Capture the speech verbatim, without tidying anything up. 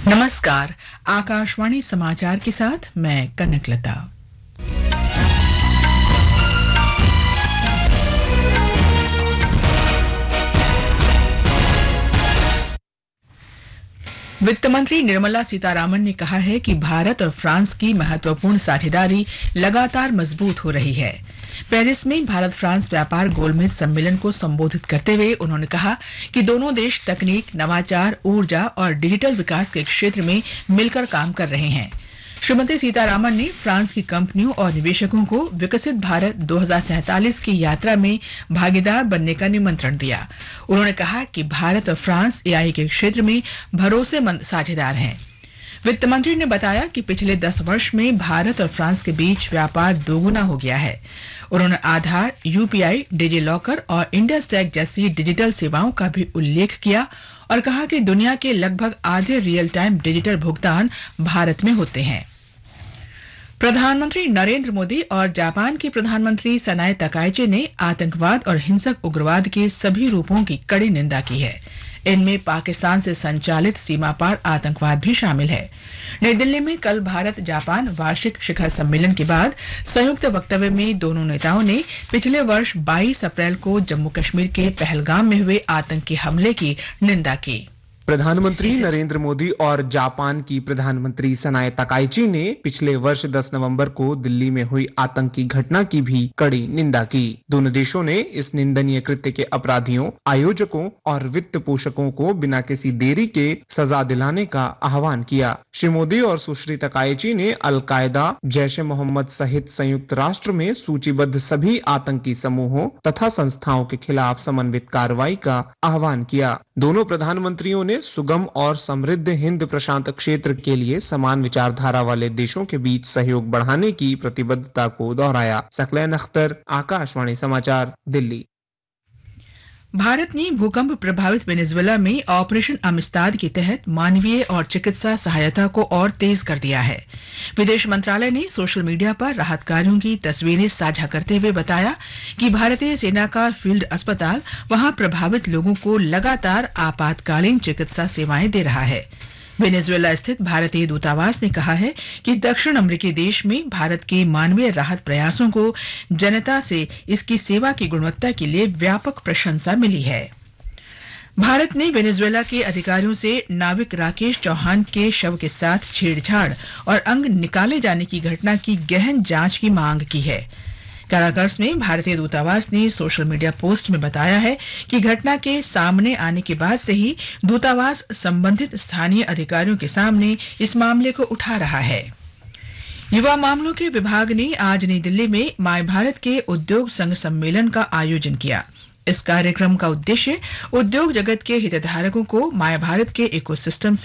नमस्कार, आकाशवाणी समाचार के साथ मैं कनकलता। वित्त मंत्री निर्मला सीतारामन ने कहा है कि भारत और फ्रांस की महत्वपूर्ण साझेदारी लगातार मजबूत हो रही है। पेरिस में भारत फ्रांस व्यापार गोलमेज सम्मेलन को संबोधित करते हुए उन्होंने कहा कि दोनों देश तकनीक, नवाचार, ऊर्जा और डिजिटल विकास के क्षेत्र में मिलकर काम कर रहे हैं। श्रीमती सीतारामन ने फ्रांस की कंपनियों और निवेशकों को विकसित भारत दो हज़ार सैंतालीस की यात्रा में भागीदार बनने का निमंत्रण दिया। उन्होंने कहा कि भारत और फ्रांस एआई के क्षेत्र में भरोसेमंद साझेदार हैं। वित्त मंत्री ने बताया कि पिछले दस वर्ष में भारत और फ्रांस के बीच व्यापार दोगुना हो गया है। उन्होंने आधार, यूपीआई, डिजी लॉकर और इंडिया स्टैक जैसी डिजिटल सेवाओं का भी उल्लेख किया और कहा कि दुनिया के लगभग आधे रियल टाइम डिजिटल भुगतान भारत में होते हैं। प्रधानमंत्री नरेंद्र मोदी और जापान के प्रधानमंत्री सनाए तकाइची ने आतंकवाद और हिंसक उग्रवाद के सभी रूपों की कड़ी निंदा की है। इनमें पाकिस्तान से संचालित सीमा पार आतंकवाद भी शामिल है। नई दिल्ली में कल भारत जापान वार्षिक शिखर सम्मेलन के बाद संयुक्त वक्तव्य में दोनों नेताओं ने पिछले वर्ष बाईस अप्रैल को जम्मू कश्मीर के पहलगाम में हुए आतंकी हमले की निंदा की। प्रधानमंत्री नरेंद्र मोदी और जापान की प्रधानमंत्री सनाए तकाइची ने पिछले वर्ष दस नवंबर को दिल्ली में हुई आतंकी घटना की भी कड़ी निंदा की। दोनों देशों ने इस निंदनीय कृत्य के अपराधियों, आयोजकों और वित्त पोषकों को बिना किसी देरी के सजा दिलाने का आह्वान किया। श्री मोदी और सुश्री तकाइची ने अल-कायदा, जैश ए मोहम्मद सहित संयुक्त राष्ट्र में सूचीबद्ध सभी आतंकी समूहों तथा संस्थाओं के खिलाफ समन्वित कार्रवाई का आह्वान किया। दोनों प्रधानमंत्रियों ने सुगम और समृद्ध हिंद प्रशांत क्षेत्र के लिए समान विचारधारा वाले देशों के बीच सहयोग बढ़ाने की प्रतिबद्धता को दोहराया। सकलैन अख्तर, आकाशवाणी समाचार, दिल्ली। भारत ने भूकंप प्रभावित वेनेजुएला में ऑपरेशन अमिस्ताद के तहत मानवीय और चिकित्सा सहायता को और तेज कर दिया है। विदेश मंत्रालय ने सोशल मीडिया पर राहत कार्यों की तस्वीरें साझा करते हुए बताया कि भारतीय सेना का फील्ड अस्पताल वहां प्रभावित लोगों को लगातार आपातकालीन चिकित्सा सेवाएं दे रहा है। वेनेजुएला स्थित भारतीय दूतावास ने कहा है कि दक्षिण अमेरिकी देश में भारत के मानवीय राहत प्रयासों को जनता से इसकी सेवा की गुणवत्ता के लिए व्यापक प्रशंसा मिली है। भारत ने वेनेजुएला के अधिकारियों से नाविक राकेश चौहान के शव के साथ छेड़छाड़ और अंग निकाले जाने की घटना की गहन जांच की मांग की है। काराकस में भारतीय दूतावास ने सोशल मीडिया पोस्ट में बताया है कि घटना के सामने आने के बाद से ही दूतावास संबंधित स्थानीय अधिकारियों के सामने इस मामले को उठा रहा है। युवा मामलों के विभाग ने आज नई दिल्ली में माय भारत के उद्योग संघ सम्मेलन का आयोजन किया। इस कार्यक्रम का उद्देश्य उद्योग जगत के हितधारकों को माय भारत के इकोसिस्टम से